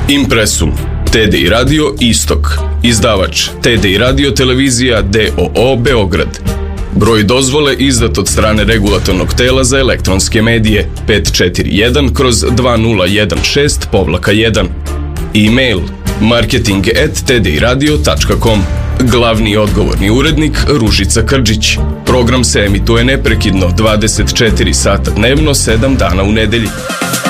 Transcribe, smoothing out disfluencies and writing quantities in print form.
Impresum, TDI Radio Istok, izdavač TDI Radio Televizija d.o.o. Beograd. Broj dozvole izdat od strane Regulatornog tela za elektronske medije 541/2016-1. E-mail marketing@tdiradio.com. Glavni odgovorni urednik Ružica Krđić. Program se emituje neprekidno 24 sata dnevno, 7 dana u nedelji.